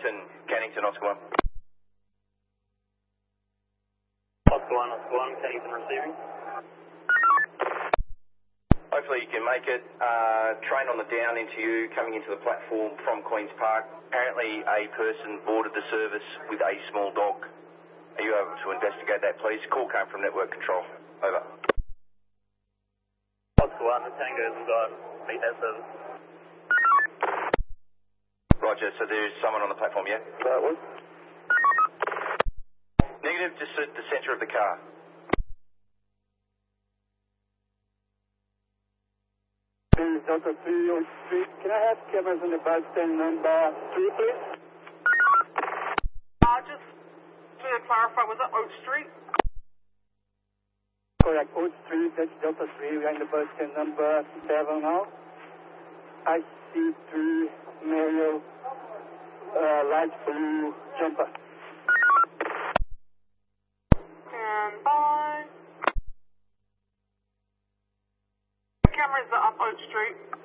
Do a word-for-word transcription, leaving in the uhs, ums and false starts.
Cannington, Cannington, Oscar one. Oscar one, Oscar one, Cannington receiving. Hopefully you can make it. Uh, train on the down into you, coming into the platform from Queen's Park. Apparently a person boarded the service with a small dog. Are you able to investigate that, please? Call came from network control. Over. Oscar one, the Tango's got meet that service. Roger, so there's someone on the platform, yeah? That was? Negative, just at the centre of the car. This is Delta three oh three. Can I have cameras on the bus stand number three, please? Uh, just to clarify, was it Oak Street? Correct, Oak Street, that's Delta three. We are in the bus stand number seven now. I see three male uh, light blue jumper. And bye. The cameras are up Oak Street.